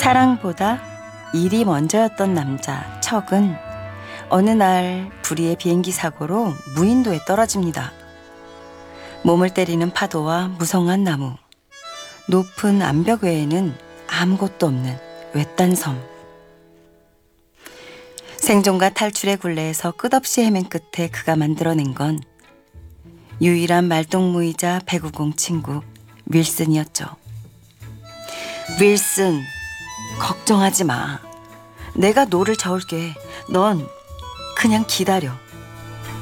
사랑보다 일이 먼저였던 남자 척은 어느 날 불의의 비행기 사고로 무인도에 떨어집니다. 몸을 때리는 파도와 무성한 나무, 높은 암벽 외에는 아무것도 없는 외딴 섬. 생존과 탈출의 굴레에서 끝없이 헤맨 끝에 그가 만들어낸 건 유일한 말동무이자 배구공 친구 윌슨이었죠. 윌슨, 걱정하지 마. 내가 노를 저을게. 넌 그냥 기다려.